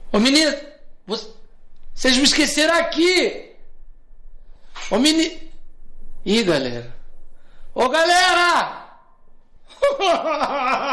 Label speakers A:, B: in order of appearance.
A: Ô menino, vocês me esqueceram aqui. Ô menino. Ih, galera. Ô galera!